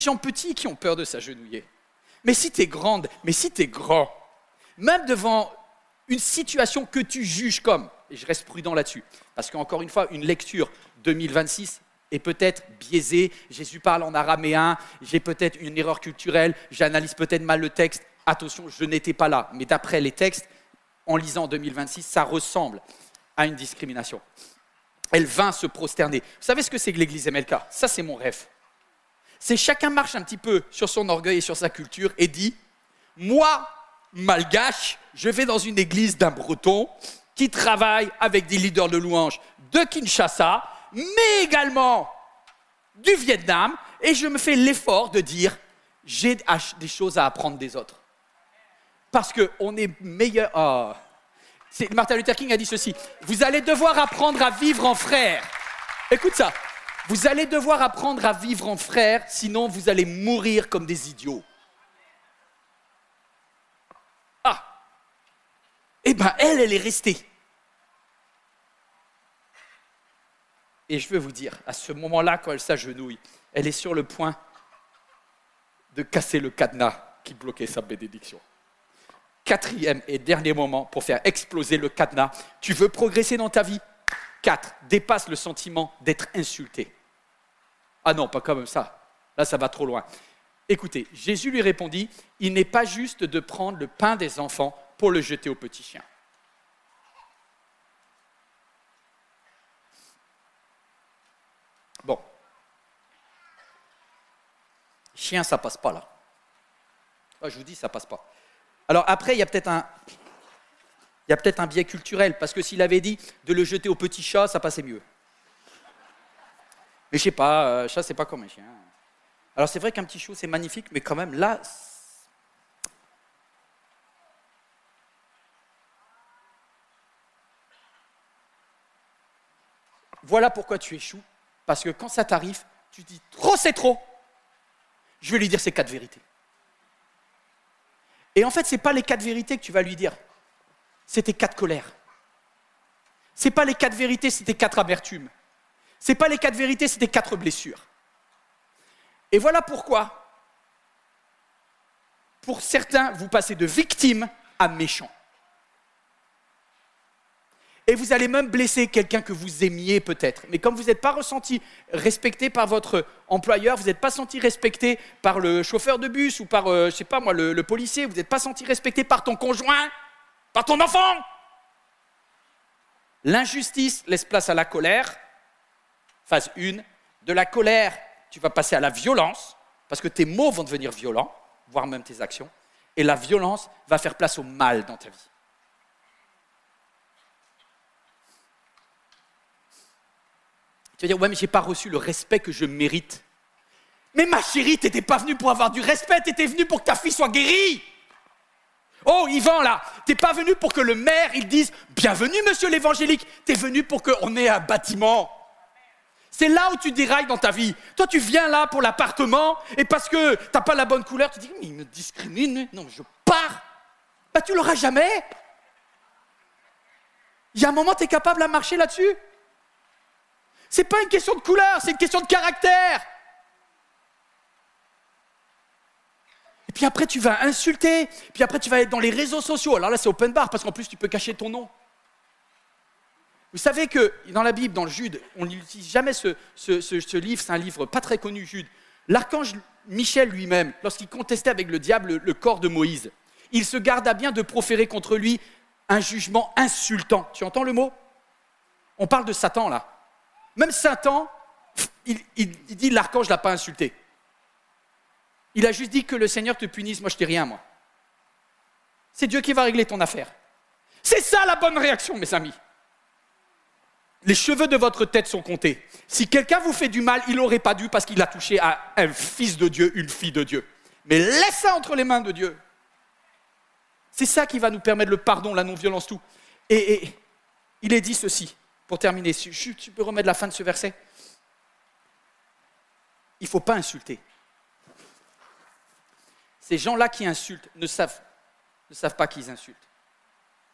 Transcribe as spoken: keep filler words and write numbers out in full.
gens petits qui ont peur de s'agenouiller. Mais si tu es grande, mais si tu es grand, même devant une situation que tu juges comme, et je reste prudent là-dessus, parce qu'encore une fois, une lecture deux mille vingt-six est peut-être biaisée, Jésus parle en araméen, j'ai peut-être une erreur culturelle, j'analyse peut-être mal le texte, attention, je n'étais pas là, mais d'après les textes, en lisant en deux mille vingt-six, ça ressemble à une discrimination. Elle vint se prosterner. Vous savez ce que c'est que l'église M L K? Ça, c'est mon rêve. C'est chacun marche un petit peu sur son orgueil et sur sa culture et dit « Moi, malgache, je vais dans une église d'un breton qui travaille avec des leaders de louanges de Kinshasa, mais également du Vietnam, et je me fais l'effort de dire « J'ai des choses à apprendre des autres. » Parce qu'on est meilleur... Oh. Martin Luther King a dit ceci, « Vous allez devoir apprendre à vivre en frère. » Écoute ça. Vous allez devoir apprendre à vivre en frère, sinon vous allez mourir comme des idiots. Ah! Eh bien, elle, elle est restée. Et je veux vous dire, à ce moment-là, quand elle s'agenouille, elle est sur le point de casser le cadenas qui bloquait sa bénédiction. Quatrième et dernier moment pour faire exploser le cadenas. Tu veux progresser dans ta vie? Quatre, dépasse le sentiment d'être insulté. Ah non, pas comme ça. Là, ça va trop loin. Écoutez, Jésus lui répondit, « Il n'est pas juste de prendre le pain des enfants pour le jeter aux petits chiens. » Bon. Chien, ça passe pas là. Ah, je vous dis, ça passe pas. Alors après, il y a peut-être un... Il y a peut-être un biais culturel, parce que s'il avait dit de le jeter au petit chat, ça passait mieux. Mais je sais pas, euh, chat, c'est pas comme un chien. Alors c'est vrai qu'un petit chou, c'est magnifique, mais quand même, là... Voilà pourquoi tu échoues, parce que quand ça t'arrive, tu dis « trop, c'est trop !» Je vais lui dire ces quatre vérités. Et en fait, ce n'est pas les quatre vérités que tu vas lui dire. C'est tes quatre colères. Ce n'est pas les quatre vérités, c'est tes quatre amertumes. Ce n'est pas les quatre vérités, c'est tes quatre blessures. Et voilà pourquoi, pour certains, vous passez de victime à méchant. Et vous allez même blesser quelqu'un que vous aimiez peut-être. Mais comme vous n'êtes pas ressenti respecté par votre employeur, vous n'êtes pas senti respecté par le chauffeur de bus ou par, euh, je sais pas moi, le, le policier, vous n'êtes pas senti respecté par ton conjoint, par ton enfant. L'injustice laisse place à la colère. Phase un, de la colère, tu vas passer à la violence, parce que tes mots vont devenir violents, voire même tes actions, et la violence va faire place au mal dans ta vie. Tu vas dire, ouais, mais je n'ai pas reçu le respect que je mérite. Mais ma chérie, tu n'étais pas venue pour avoir du respect, tu étais venue pour que ta fille soit guérie. Oh, Yvan, là, tu n'es pas venu pour que le maire, il dise, bienvenue, monsieur l'évangélique, tu es venu pour qu'on ait un bâtiment. C'est là où tu dérailles dans ta vie. Toi, tu viens là pour l'appartement, et parce que tu n'as pas la bonne couleur, tu dis, mais il me discrimine, non, je pars. Bah, tu ne l'auras jamais. Il y a un moment, tu es capable à marcher là-dessus. Ce n'est pas une question de couleur, c'est une question de caractère. Et puis après, tu vas insulter, puis après, tu vas être dans les réseaux sociaux. Alors là, c'est open bar, parce qu'en plus, tu peux cacher ton nom. Vous savez que dans la Bible, dans le Jude, on n'utilise jamais ce, ce, ce, ce livre, c'est un livre pas très connu, Jude. L'archange Michel lui-même, lorsqu'il contestait avec le diable le corps de Moïse, il se garda bien de proférer contre lui un jugement insultant. Tu entends le mot? On parle de Satan, là. Même Satan, il, il, il dit l'archange ne l'a pas insulté. Il a juste dit que le Seigneur te punisse, moi je t'ai rien, moi. C'est Dieu qui va régler ton affaire. C'est ça la bonne réaction, mes amis. Les cheveux de votre tête sont comptés. Si quelqu'un vous fait du mal, il n'aurait pas dû parce qu'il a touché à un fils de Dieu, une fille de Dieu. Mais laisse ça entre les mains de Dieu. C'est ça qui va nous permettre le pardon, la non-violence, tout. Et, et il est dit ceci, pour terminer. Tu peux remettre la fin de ce verset? Il ne faut pas insulter. Ces gens-là qui insultent ne savent, ne savent pas qu'ils insultent.